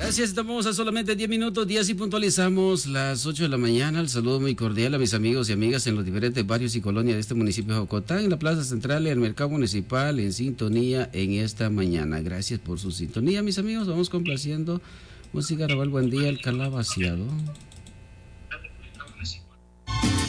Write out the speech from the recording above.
Así es, estamos a solamente 10 minutos, 10 y puntualizamos las 8 de la mañana. El saludo muy cordial a mis amigos y amigas en los diferentes barrios y colonias de este municipio de Jocotán, en la Plaza Central y el Mercado Municipal, en sintonía en esta mañana. Gracias por su sintonía, mis amigos. Vamos complaciendo música Raval Buen Día, el Calabaciado.